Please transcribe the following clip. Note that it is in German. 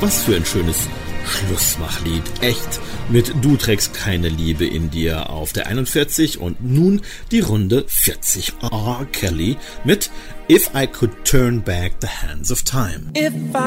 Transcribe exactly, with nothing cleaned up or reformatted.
Was für ein schönes Schlussmachlied. Echt, mit Du trägst keine Liebe in dir auf der einundvierzig und nun die Runde vierzig. R. Kelly mit If I Could Turn Back the Hands of Time. If I